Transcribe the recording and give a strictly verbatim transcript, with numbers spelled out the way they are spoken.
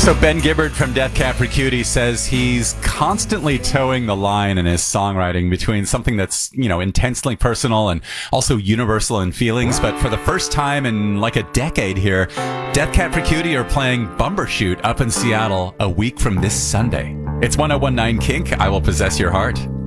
So Ben Gibbard from Death Cab for Cutie says he's constantly towing the line in his songwriting between something that's, you know, intensely personal and also universal in feelings. But for the first time in like a decade here, Death Cab for Cutie are playing Bumbershoot up in Seattle a week from this Sunday. It's one oh one nine Kink. I Will Possess Your Heart.